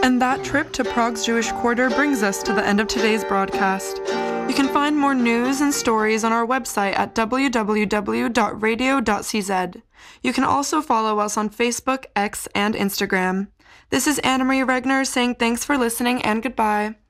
And that trip to Prague's Jewish Quarter brings us to the end of today's broadcast. You can find more news and stories on our website at www.radio.cz. You can also follow us on Facebook, X, and Instagram. This is Anna Marie Regner saying thanks for listening and goodbye.